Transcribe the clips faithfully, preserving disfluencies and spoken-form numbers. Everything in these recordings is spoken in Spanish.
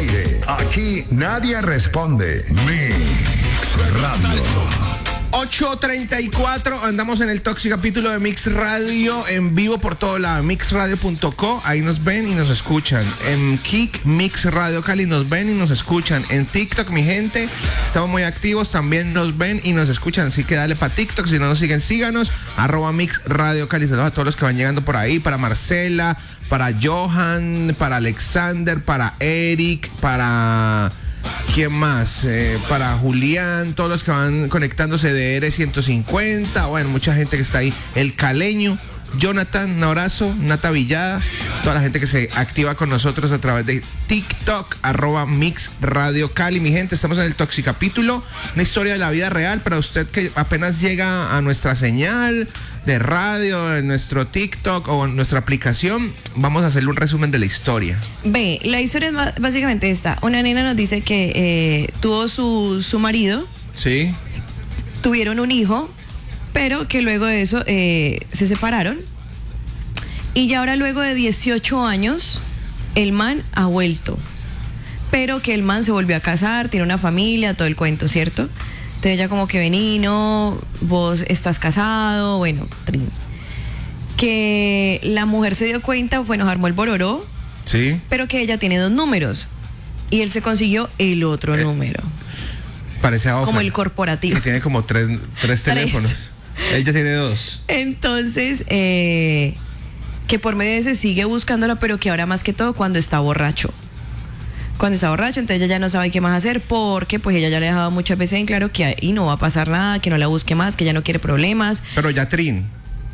aire. Aquí nadie responde. Mix Radio. ocho treinta y cuatro, andamos en el Toxic capítulo de Mix Radio en vivo por todo lado, mix radio punto co, ahí nos ven y nos escuchan. En Kik, Mix Radio Cali, nos ven y nos escuchan. En TikTok, mi gente, estamos muy activos, también nos ven y nos escuchan, así que dale para TikTok, si no nos siguen, síganos, arroba Mix Radio Cali. Saludos a todos los que van llegando por ahí, para Marcela, para Johan, para Alexander, para Eric, para... ¿quién más? Eh, para Julián, todos los que van conectándose de R ciento cincuenta, bueno, mucha gente que está ahí. El Caleño, Jonathan, un abrazo, Nata Villada, toda la gente que se activa con nosotros a través de TikTok, arroba Mix Radio Cali. Mi gente, estamos en el Toxicapítulo, una historia de la vida real para usted que apenas llega a nuestra señal de radio, en nuestro TikTok o en nuestra aplicación. Vamos a hacerle un resumen de la historia. Ve, la historia es básicamente esta. Una nena nos dice que eh, tuvo su, su marido. Sí. Tuvieron un hijo, pero que luego de eso eh, se separaron. Y ya ahora luego de dieciocho años, el man ha vuelto. Pero que el man se volvió a casar, tiene una familia, todo el cuento, ¿cierto? Entonces ella como que vení, no, vos estás casado, bueno, trin. Que la mujer se dio cuenta, bueno, armó el bororó. Sí. Pero que ella tiene dos números. Y él se consiguió el otro eh, número. Parece a Ofer, como el corporativo. que tiene como tres, tres teléfonos. Ella tiene dos. Entonces, eh, que por medio de ese sigue buscándola, pero que ahora más que todo cuando está borracho. Cuando está borracho, entonces ella ya no sabe qué más hacer, porque pues ella ya le ha dejado muchas veces en claro que ahí no va a pasar nada, que no la busque más, que ella no quiere problemas. Pero Yatrin.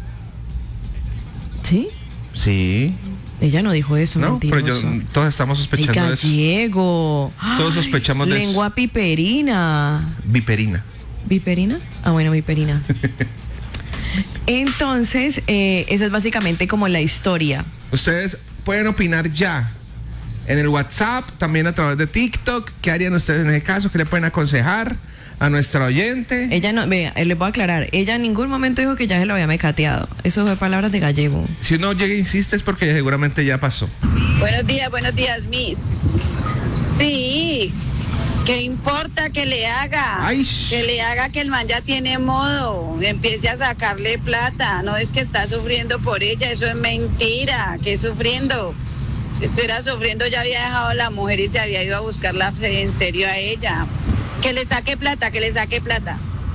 ¿Sí? Sí. Ella no dijo eso, no, mentiroso. Pero yo, todos estamos sospechando Ay, de eso. gallego. Todos sospechamos Ay, de eso. Lengua piperina. Viperina. ¿Viperina? Ah, bueno, viperina. Entonces, eh, esa es básicamente como la historia. Ustedes pueden opinar ya en el WhatsApp, también a través de TikTok. ¿Qué harían ustedes en ese caso? ¿Qué le pueden aconsejar a nuestra oyente? Ella no, vea, les voy a aclarar, ella en ningún momento dijo que ya se lo había mecateado. Eso fue palabras de gallego. Si uno llega e insiste es porque seguramente ya pasó. Buenos días, buenos días, Miss. Sí, ¿qué importa que le haga? Ay. Que le haga, que el man ya tiene modo, empiece a sacarle plata. No es que está sufriendo por ella, eso es mentira. ¿Qué sufriendo? Si estuviera sufriendo ya había dejado a la mujer y se había ido a buscarla en serio a ella. Que le saque plata, que le saque plata.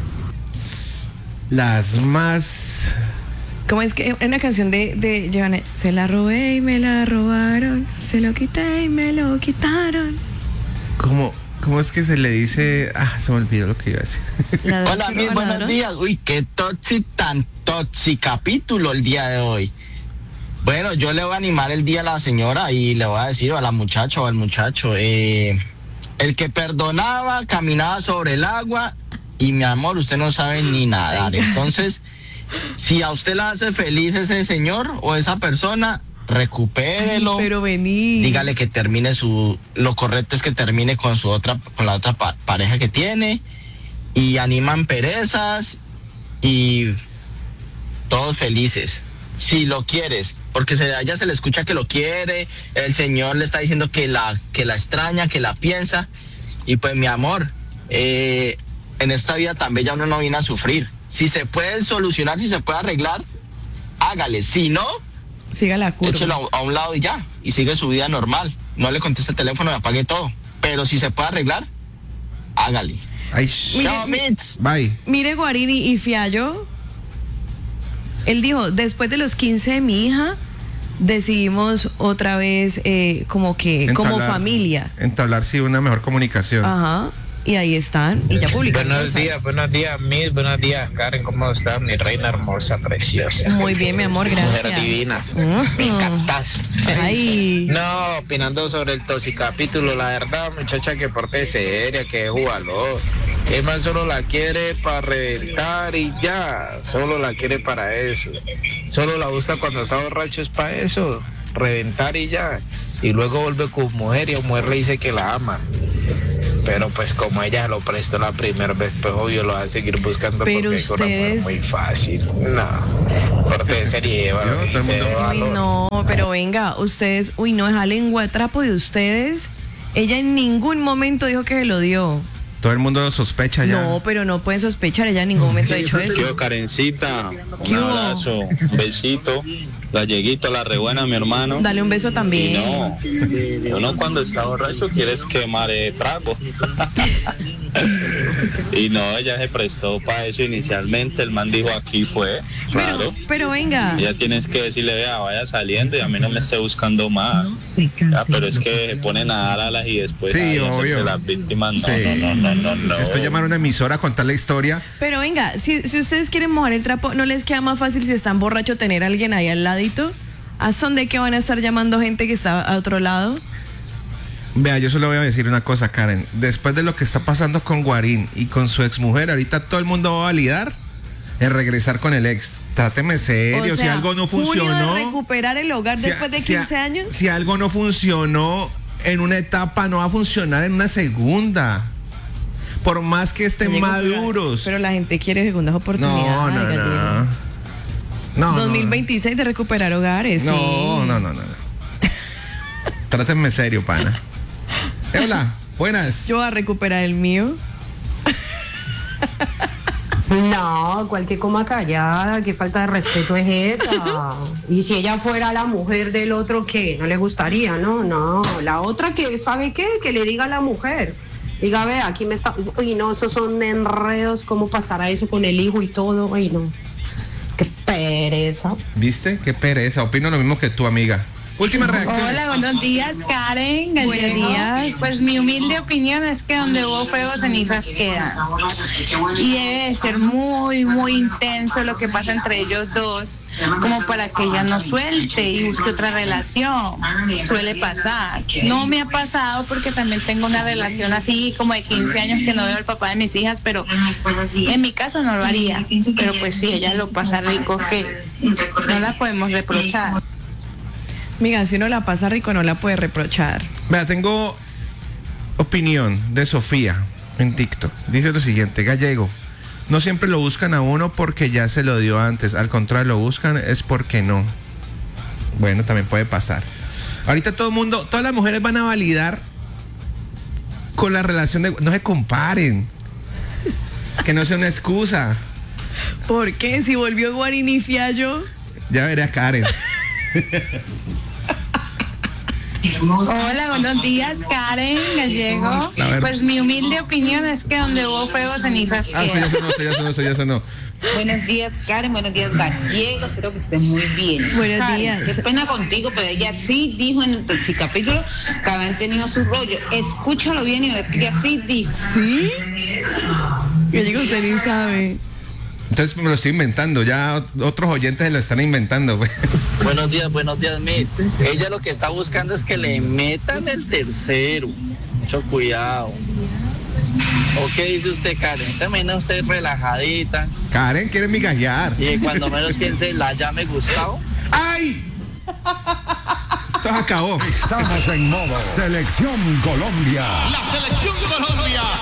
Las más... ¿Cómo es que una canción de, de Giovanni? Se la robé y me la robaron, se lo quité y me lo quitaron. ¿Cómo, cómo es que se le dice? Ah, se me olvidó lo que iba a decir. Hola, mis buenos días. Uy, qué toxic, tan toxic capítulo el día de hoy. Bueno, yo le voy a animar el día a la señora y le voy a decir a la muchacha o al muchacho, eh, el que perdonaba caminaba sobre el agua y mi amor, usted no sabe ni nadar. Entonces, si a usted la hace feliz ese señor o esa persona, recupérelo. Ay, pero vení. Dígale que termine su, lo correcto es que termine con su otra, con la otra pa- pareja que tiene, y animan perezas y todos felices. Si lo quieres, porque se, a ella se le escucha que lo quiere, el señor le está diciendo que la, que la extraña, que la piensa, y pues mi amor, eh, en esta vida tan bella uno no viene a sufrir. Si se puede solucionar, si se puede arreglar, hágale. Si no, siga la curva, échelo a, a un lado y ya, y sigue su vida normal. No le conteste el teléfono y apague todo. Pero si se puede arreglar, hágale. Ay, Mire, chao, Mitz. bye. Mire, Guarini y Fiallo, él dijo, después de los quince de mi hija, decidimos otra vez eh, como que, Entablar, como familia. Entablar, sí, una mejor comunicación. Ajá. Y ahí están, y ya publicaron Buenos cosas. días, buenos días, Miss, buenos días, Karen, ¿cómo estás? Mi reina hermosa, preciosa. Muy bien, mi amor, gracias. Mujer divina, Uh-huh. me encantas. Ay. No, opinando sobre el toxicapítulo, la verdad, muchacha, que porte seria, que es jugador. El man solo la quiere para reventar y ya, solo la quiere para eso. Solo la busca cuando está borracho, es para eso, reventar y ya. Y luego vuelve con mujer y a mujer le dice que la ama. Pero pues como ella lo prestó la primera vez, pues obvio lo va a seguir buscando. Pero porque ustedes... es muy fácil. No, corte de serie, Yo, todo el mundo... Uy, no, pero venga, ustedes, uy, no, esa lengua de trapo de ustedes Ella en ningún momento dijo que se lo dio. Todo el mundo lo sospecha ya. No, pero no pueden sospechar, ella en ningún momento ha dicho eso. Yo, Karencita, ¿Qué un hubo? abrazo, un besito, galleguito, la re buena, mi hermano. Dale un beso Y también. no, uno cuando está borracho quieres quemar el trago. Y no, ella se prestó para eso inicialmente, el man dijo aquí fue, Pero, claro. pero venga. Ya tienes que decirle, vea, vaya saliendo y a mí no me esté buscando más. Ya, pero es que se ponen a dar alas y después Sí, ay, obvio. hacerse las víctimas. No, Sí. no, no, no, no, no. Después llamar a una emisora a contar la historia. Pero venga, si, si ustedes quieren mojar el trapo, ¿no les queda más fácil si están borrachos tener a alguien ahí al ladito? ¿A son de que van a estar llamando gente que está a otro lado? Vea, yo solo voy a decir una cosa, Karen. Después de lo que está pasando con Guarín y con su exmujer, ahorita todo el mundo va a validar en regresar con el ex. Tráteme serio, O si sea, algo no junio funcionó. de recuperar el hogar si a- después de si a- quince años. Si algo no funcionó en una etapa, no va a funcionar en una segunda. Por más que estén Gallego, maduros. Pero, pero la gente quiere segundas oportunidades. no, no, Gallego. no. No, no, dos mil veintiséis de recuperar hogares. No, sí. no, no, no, no. Trátenme serio, pana. Eh, hola, buenas. Yo voy a recuperar el mío. No, cualquier coma callada, qué falta de respeto es esa. Y si ella fuera la mujer del otro, ¿qué? No le gustaría, ¿no? No, la otra que, ¿sabe qué? Que le diga a la mujer. Diga, ve, aquí me está... Uy, no, esos son enredos, ¿cómo pasará eso con el hijo y todo? Ay, no. Qué pereza. ¿Viste? Qué pereza. Opino lo mismo que tu amiga. Última reacción. Hola, buenos días, Karen. Gallego. Buenos días. Pues mi humilde opinión es que donde hubo fuego, cenizas quedan. Y debe de ser muy, muy intenso lo que pasa entre ellos dos, como para que ella no suelte y busque otra relación. Suele pasar. No me ha pasado porque también tengo una relación así como de quince años que no veo al papá de mis hijas, pero en mi caso no lo haría. Pero pues si ella lo pasa rico, que no la podemos reprochar. Miga, si uno la pasa rico no la puede reprochar. Vea, tengo opinión de Sofía en TikTok. Dice lo siguiente, Gallego. No siempre lo buscan a uno porque ya se lo dio antes. Al contrario, lo buscan es porque no. Bueno, también puede pasar. Ahorita todo el mundo, todas las mujeres van a validar con la relación de... No se comparen. Que no sea una excusa. ¿Por qué? Si volvió Guarín y Fiallo. Ya veré a Karen. Hola, buenos días, Karen, Gallego. A ver. Pues mi humilde opinión es que donde hubo fuego, cenizas Ah, eso ya quedan. sonó, eso ya sonó, eso ya sonó. Buenos días, Karen. Buenos días, Gallego. Espero que estés muy bien. Buenos Karen, días. qué pena contigo, pero ella sí dijo en el Toxi capítulo que habían tenido su rollo. Escúchalo bien y ves que ella sí dijo. ¿Sí? Gallego, usted ni sabe. Entonces me lo estoy inventando. Ya otros oyentes se lo están inventando, güey. Buenos días, buenos días, Miss. Ella lo que está buscando es que le metan el tercero. Mucho cuidado. ¿O qué dice usted, Karen? También usted relajadita. Karen quiere migajear. Y cuando menos piense, la llame Gustavo. ¡Ay! Esto acabó. Estamos en modo Selección Colombia. La selección Colombia